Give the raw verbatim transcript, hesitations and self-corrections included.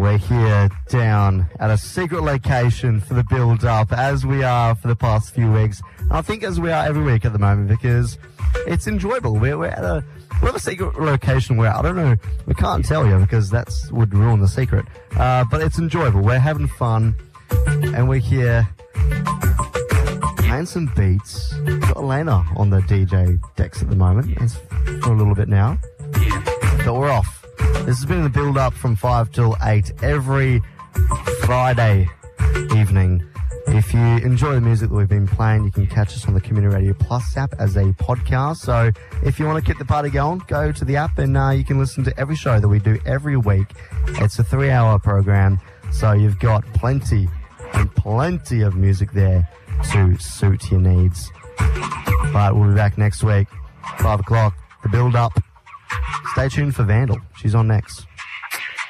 We're here down at a secret location for the build-up, as we are for the past few weeks. And I think as we are every week at the moment, because it's enjoyable. We're, we're at a we have a secret location where, I don't know, we can't tell you because that would ruin the secret. Uh, but it's enjoyable. We're having fun, and we're here playing some beats. We've got Elena on the D J decks at the moment. It's for a little bit now. But we're off. This has been the build-up from five till eight every Friday evening. If you enjoy the music that we've been playing, you can catch us on the Community Radio Plus app as a podcast. So if you want to keep the party going, go to the app and uh, you can listen to every show that we do every week. It's a three-hour program, so you've got plenty and plenty of music there to suit your needs. But we'll be back next week, five o'clock, the build-up. Stay tuned for Vandal. She's on next.